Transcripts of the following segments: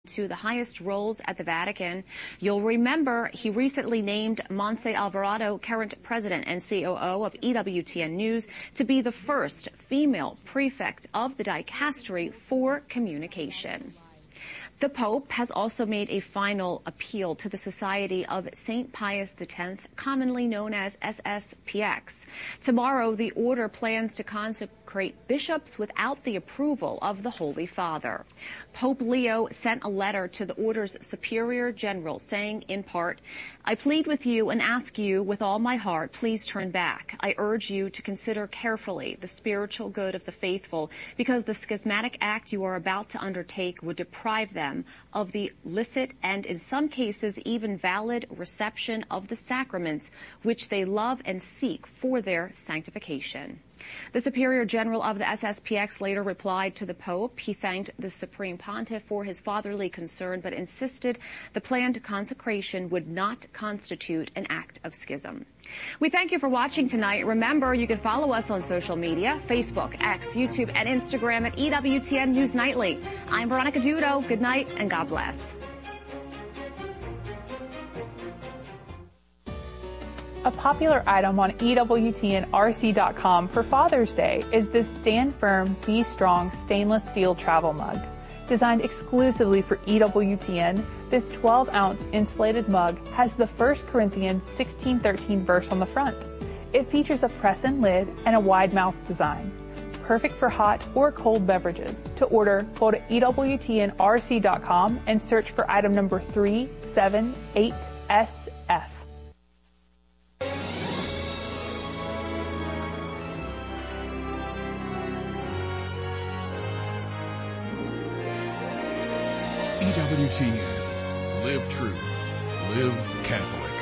to the highest roles at the Vatican. You'll remember he recently named Montse Alvarado, current president and COO of EWTN News, to be the first female prefect of the dicastery for communication. The Pope has also made a final appeal to the Society of St. Pius X, commonly known as SSPX. Tomorrow, the order plans to consecrate bishops without the approval of the Holy Father. Pope Leo sent a letter to the order's superior general saying, in part, "I plead with you and ask you with all my heart, please turn back. I urge you to consider carefully the spiritual good of the faithful, because the schismatic act you are about to undertake would deprive them of the licit and in some cases even valid reception of the sacraments which they love and seek for their sanctification." The Superior General of the SSPX later replied to the Pope. He thanked the Supreme Pontiff for his fatherly concern, but insisted the planned consecration would not constitute an act of schism. We thank you for watching tonight. Remember, you can follow us on social media, Facebook, X, YouTube, and Instagram at EWTN News Nightly. I'm Veronica Dudo. Good night, and God bless. A popular item on EWTNRC.com for Father's Day is this Stand Firm, Be Strong stainless steel travel mug. Designed exclusively for EWTN, this 12-ounce insulated mug has the 1 Corinthians 16:13 verse on the front. It features a press-in lid and a wide-mouth design. Perfect for hot or cold beverages. To order, go to EWTNRC.com and search for item number 378SF. EWTN. Live truth. Live Catholic.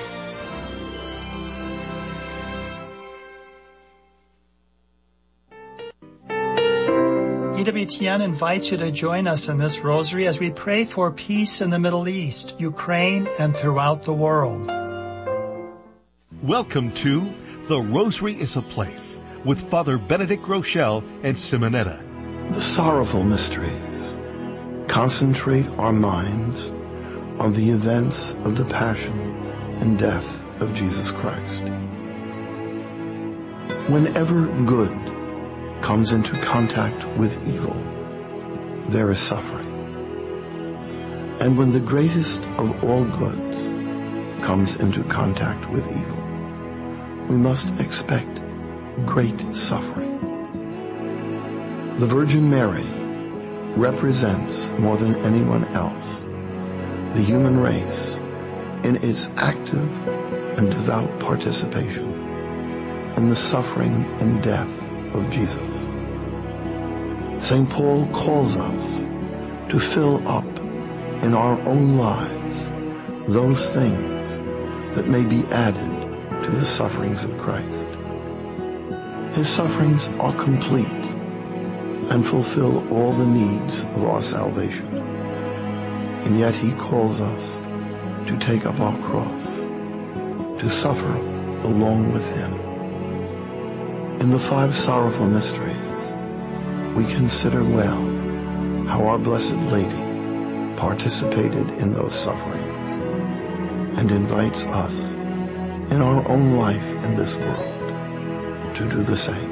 EWTN invites you to join us in this rosary as we pray for peace in the Middle East, Ukraine, and throughout the world. Welcome to The Rosary is a Place with Father Benedict Rochelle and Simonetta. The sorrowful mysteries concentrate our minds on the events of the passion and death of Jesus Christ. Whenever good comes into contact with evil, there is suffering. And when the greatest of all goods comes into contact with evil, we must expect great suffering. The Virgin Mary represents more than anyone else the human race in its active and devout participation in the suffering and death of Jesus. St. Paul calls us to fill up in our own lives those things that may be added to the sufferings of Christ. His sufferings are complete and fulfill all the needs of our salvation. And yet he calls us to take up our cross, to suffer along with him. In the 5 sorrowful mysteries, we consider well how our Blessed Lady participated in those sufferings and invites us in our own life in this world to do the same.